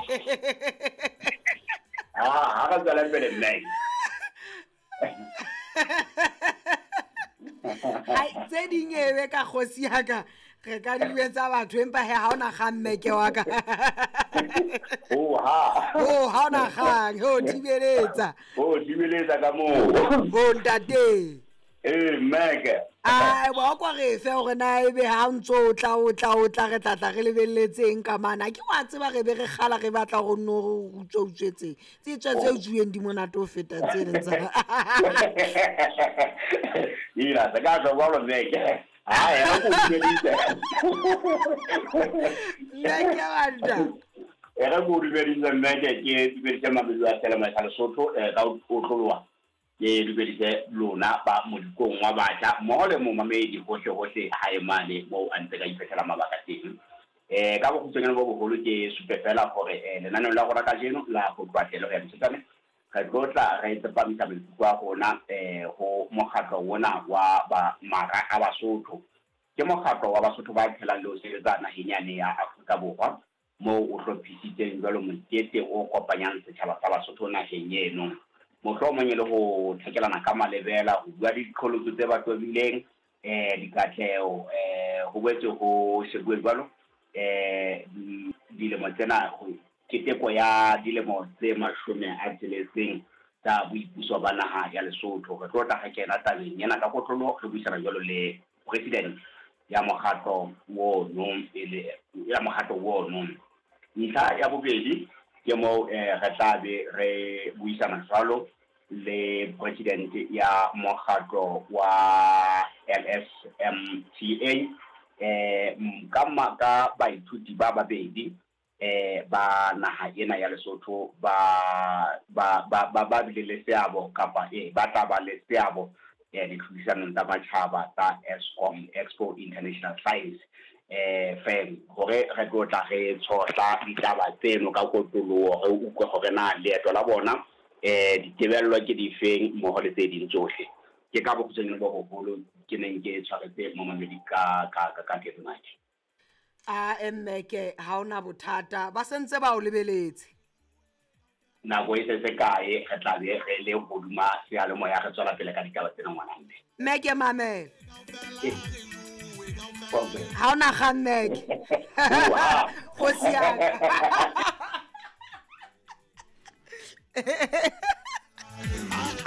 Ha ka tsala pele nne. Hai tse dingwe ka kgosi ya ka re ka di etsa batho empa he ha ona ga mmeke wa ka. Ha ona ga ho dibeletsa ka mo. Ho ntate Mmeke. ai wa kwa re fe gore na ebe ha ntso o tla re tlatla re lebelletseng ka mana ke wa tseba re be re gala re batla go nno go tswetsetse tse tswetse o tsueng di monato feta tse ntsa ira se ka go bolo Mmeke ai ha go dumeditse Mmeke wanda era go dumeditse Mmeke ke dumeditse mamelo a tsela ma tsala sotho ka o tlolwa ye dumeditse lona ba modikong wa batla mo le mo mamedi hohle ha e mane mo a ntse ka iphetela mabaka teng ka go tsengela bo bogolo ke supefela gore lenaneo la gora ka jeno la go batlela ya mtsana ga tlotla re tsepamisa metsiko a gona go mogatlo wona wa ba mara a Basotho ke mogatlo wa Basotho ba phela le o sebetsana hinyane ya Afrika Borwa mo o hlophisitseng jalo motete o kopanyang setšhaba sa Basotho na henyeno mohlomong le go thekelana ka malebela go bua dikholoto tse ba tobileng dikatleo go betse go shebwe jalo dilemo tsena go keteko ya dilemo tse 16 tsa boipuso ba naga ya Lesotho re tlotla ga kena tabeng yana ka kotlolo re buisana jalo le president ya mogatlo wo no ntlha ya bobedi ke mo re tlabe re buisana jalo le president ya mogatlo wa LSMTA ka baithuti ba babedi ba naga ena ya Lesotho ba bile le seabo kapa ba tla ba le seabo ditlhodisanong tsa matšhaba tsa Eskom Expo International Science fair gore re tlotla re tshotla ditaba tseno ka kotlologo re utlwe gore na leeto la bona ditebello ke di feng mo go le tse ding tsohle ke ka botsenyeng bo bogolo ke neng ke tshwaretse mo mamedi ka tonight Mmeke ha ona bothata ba sentse ba o lebeletse nako e se kae re tla be re le goduma sealo moya re tswela pele ka ditaba tsena ngwanang Mmeke mamela ha ona ga Mmeke go siaka